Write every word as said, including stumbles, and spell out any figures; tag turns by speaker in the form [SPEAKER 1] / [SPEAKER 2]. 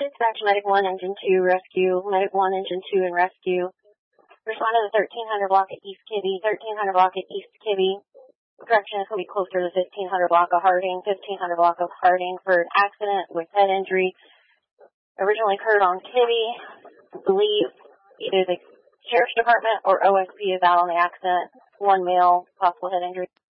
[SPEAKER 1] Dispatch Medic one, Engine two, Rescue. Medic one, Engine two, and Rescue. Respond to the thirteen hundred block at East Kibby. thirteen hundred block at East Kibby. Direction is going to be closer to the fifteen hundred block of Harding. fifteen hundred block of Harding for an accident with head injury. Originally occurred on Kibby. I believe either the Sheriff's Department or O S P is out on the accident. One male, possible head injury.